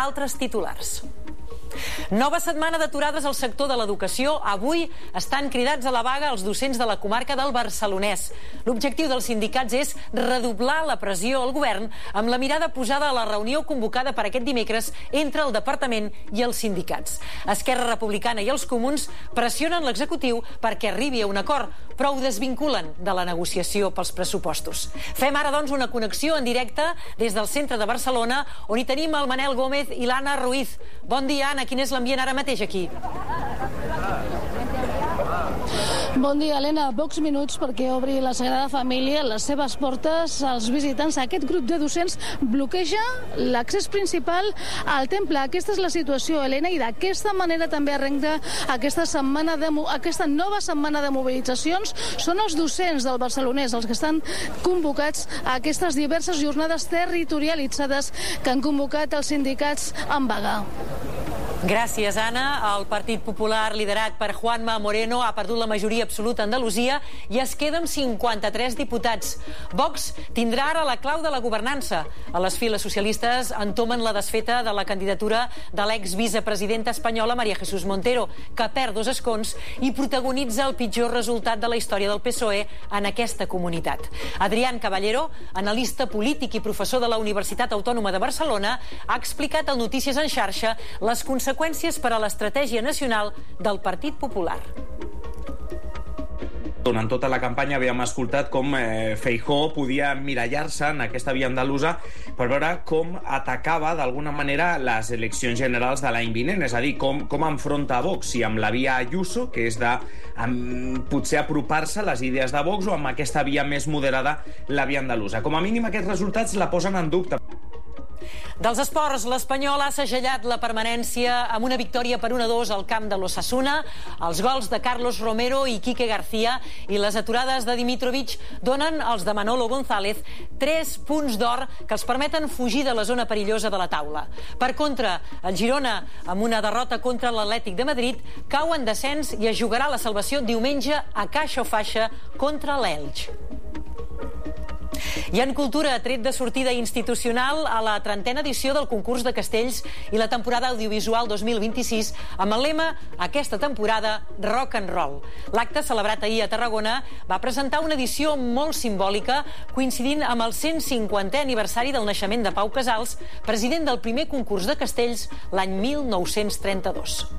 altres titulars. Nova setmana d'aturades al sector de l'educació. Avui estan cridats a la vaga els docents de la comarca del Barcelonès. L'objectiu dels sindicats és redoblar la pressió al govern amb la mirada posada a la reunió convocada per aquest dimecres entre el departament i els sindicats. Esquerra Republicana i els comuns pressionen l'executiu perquè arribi a un acord, però ho desvinculen de la negociació pels pressupostos. Fem ara, doncs, una connexió en directe des del centre de Barcelona, on hi tenim el Manel Gómez i l'Anna Ruiz. Bon dia, Anna. Quin és l'ambient ara mateix aquí? Bon dia, Helena. Pocs minuts perquè obri la Sagrada Família les seves portes als visitants. Aquest grup de docents bloqueja l'accés principal al temple. Aquesta és la situació, Helena, i d'aquesta manera també arrenca aquesta nova setmana de mobilitzacions. Són els docents del Barcelonès els que estan convocats a aquestes diverses jornades territorialitzades que han convocat els sindicats en vaga. Gràcies, Anna. El Partit Popular, liderat per Juanma Moreno, ha perdut la majoria absoluta a Andalusia i es queda amb 53 diputats. Vox tindrà ara la clau de la governança. A les files socialistes entomen la desfeta de la candidatura de l'exvicepresidenta espanyola María Jesús Montero, que perd 2 escons i protagonitza el pitjor resultat de la història del PSOE en aquesta comunitat. Adrián Caballero, analista polític i professor de la Universitat Autònoma de Barcelona, ha explicat al Notícies en xarxa les conseqüències per a l'estratègia nacional del Partit Popular. Durant tota la campanya havíem escoltat com Feijóo podia emmirallar-se en aquesta via andalusa per veure com atacava d'alguna manera les eleccions generals de l'any vinent, és a dir, com enfronta a Vox, si amb la via Ayuso, que és de potser apropar-se a les idees de Vox, o amb aquesta via més moderada, la via andalusa. Com a mínim aquests resultats la posen en dubte. Dels esports, l'Espanyol ha segellat la permanència amb una victòria per 1-2 al camp de l'Osasuna. Els gols de Carlos Romero i Quique García i les aturades de Dimitrovic donen als de Manolo González 3 punts d'or que els permeten fugir de la zona perillosa de la taula. Per contra, el Girona, amb una derrota contra l'Atlètic de Madrid, cau en descens i es jugarà la salvació diumenge a caixa o faixa contra l'Elx. I en cultura, tret de sortida institucional a la 30a edició del concurs de castells i la temporada audiovisual 2026 amb el lema "Aquesta temporada, rock and roll". L'acte, celebrat ahir a Tarragona, va presentar una edició molt simbòlica coincidint amb el 150è aniversari del naixement de Pau Casals, president del primer concurs de castells l'any 1932.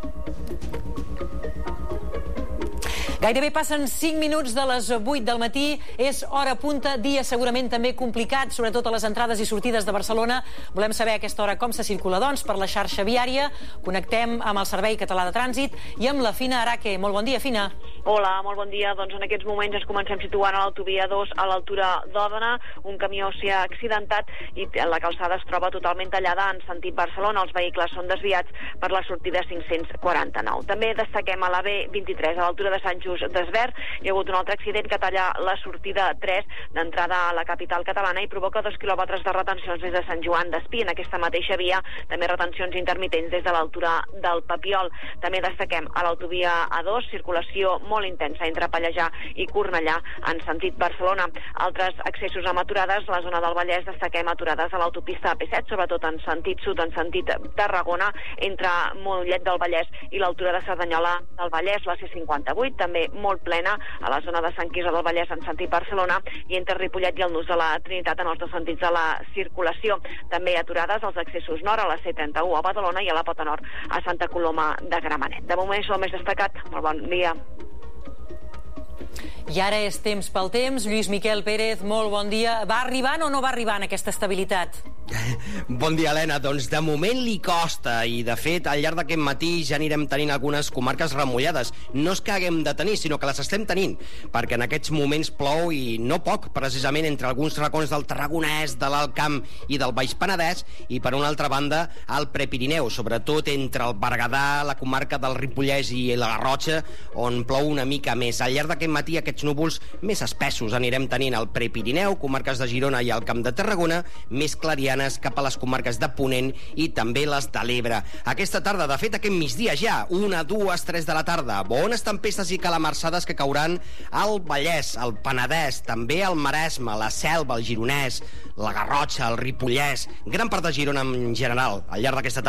Gairebé passen 5 minuts de les 8 del matí. És hora punta, dia segurament també complicat, sobretot a les entrades i sortides de Barcelona. Volem saber a aquesta hora com se circula, doncs, per la xarxa viària. Connectem amb el Servei Català de Trànsit i amb la Fina Araque. Molt bon dia, Fina. Hola, molt bon dia. Doncs en aquests moments ens comencem situant a l'autovia 2 a l'altura d'Òdena. Un camió s'hi ha accidentat i la calçada es troba totalment tallada en sentit Barcelona. Els vehicles són desviats per la sortida 549. També destaquem a la B23 a l'altura de Sant Just d'Esvern. Hi ha hagut un altre accident que talla la sortida 3 d'entrada a la capital catalana i provoca 2 quilòmetres de retencions des de Sant Joan d'Espí. En aquesta mateixa via també retencions intermitents des de l'altura del Papiol. També destaquem a l'autovia A2 circulació molt intensa entre Pallejà i Cornellà en sentit Barcelona. Altres accessos amb aturades, a la zona del Vallès destaquem aturades a l'autopista AP7, sobretot en sentit sud, en sentit Tarragona, entre Mollet del Vallès i l'altura de Cerdanyola del Vallès, la C58, també molt plena a la zona de Sant Quirze del Vallès en sentit Barcelona i entre Ripollet i el Nus de la Trinitat en els dos sentits de la circulació. També aturades als accessos nord a la C31 a Badalona i a la Pota Nord a Santa Coloma de Gramenet. De moment això el més destacat. Molt bon dia. I ara és temps pel temps. Lluís Miquel Pérez, molt bon dia. Va arribant o no va arribant aquesta estabilitat? Bon dia, Helena. Doncs de moment li costa i, de fet, al llarg d'aquest matí ja anirem tenint algunes comarques remullades. No és que haguem de tenir, sinó que les estem tenint, perquè en aquests moments plou i no poc, precisament entre alguns racons del Tarragonès, de l'Alt Camp i del Baix Penedès, i per una altra banda al Prepirineu, sobretot entre el Berguedà, la comarca del Ripollès i la Garrotxa, on plou una mica més. Al llarg d'aquest matí aquests núvols més espessos anirem tenint al Prepirineu, comarques de Girona i al Camp de Tarragona, més clarianes cap a les comarques de Ponent i també les de l'Ebre. Aquesta tarda, de fet aquest migdia ja, 1, 2, 3 de la tarda, bones tempestes i calamarsades que cauran al Vallès, al Penedès, també al Maresme, la Selva, el Gironès, la Garrotxa, el Ripollès, gran part de Girona en general. Al llarg d'aquesta tarda